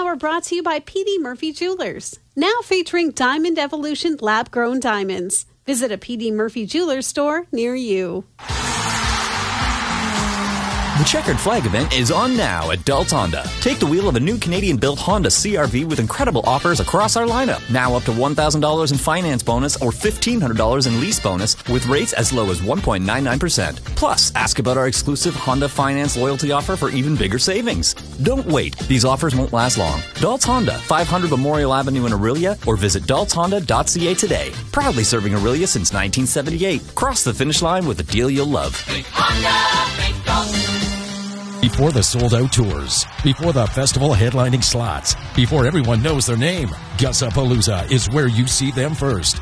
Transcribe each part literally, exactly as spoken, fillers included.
hour brought to you by P D Murphy Jewelers. Now featuring Diamond Evolution lab-grown diamonds. Visit a P D Murphy Jewelers store near you. The Checkered Flag event is on now at Dults Honda. Take the wheel of a new Canadian-built Honda C R V with incredible offers across our lineup. Now up to one thousand dollars in finance bonus or fifteen hundred dollars in lease bonus with rates as low as one point nine nine percent. Plus, ask about our exclusive Honda Finance loyalty offer for even bigger savings. Don't wait. These offers won't last long. Dults Honda, five hundred Memorial Avenue in Orillia, or visit dults honda dot c a today. Proudly serving Orillia since nineteen seventy-eight. Cross the finish line with a deal you'll love. Think Honda, think Dults. Before the sold-out tours, before the festival headlining slots, before everyone knows their name, Gussapalooza is where you see them first.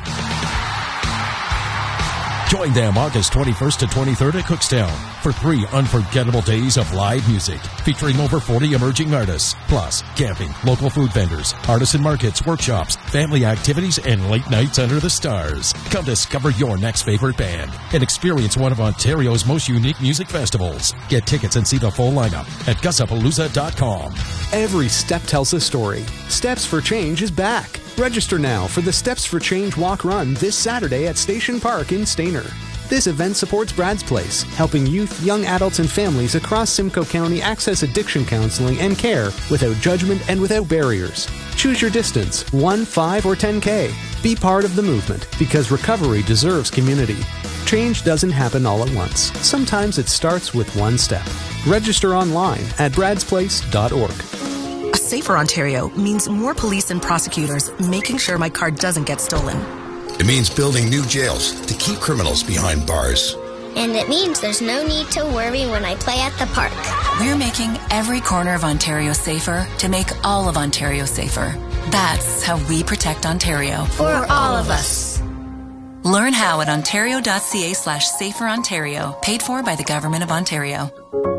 Join them August twenty-first to twenty-third at Cookstown for three unforgettable days of live music featuring over forty emerging artists, plus camping, local food vendors, artisan markets, workshops, family activities, and late nights under the stars. Come discover your next favorite band and experience one of Ontario's most unique music festivals. Get tickets and see the full lineup at gussapalooza dot com. Every step tells a story. Steps for Change is back. Register now for the Steps for Change Walk Run this Saturday at Station Park in Stayner. This event supports Brad's Place, helping youth, young adults, and families across Simcoe County access addiction counseling and care without judgment and without barriers. Choose your distance, one, five, or ten K. Be part of the movement, because recovery deserves community. Change doesn't happen all at once. Sometimes it starts with one step. Register online at brads place dot org. A safer Ontario means more police and prosecutors making sure my car doesn't get stolen. It means building new jails to keep criminals behind bars. And it means there's no need to worry when I play at the park. We're making every corner of Ontario safer to make all of Ontario safer. That's how we protect Ontario. For all of us. Learn how at ontario.ca slash safer Ontario. Paid for by the Government of Ontario.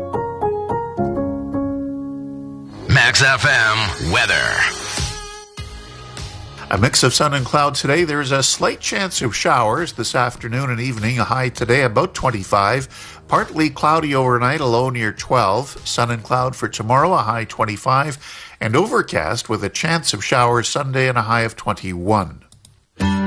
Max F M weather. A mix of sun and cloud today. There's a slight chance of showers this afternoon and evening. A high today about twenty-five. Partly cloudy overnight, a low near twelve. Sun and cloud for tomorrow, a high twenty-five. And overcast with a chance of showers Sunday and a high of twenty-one.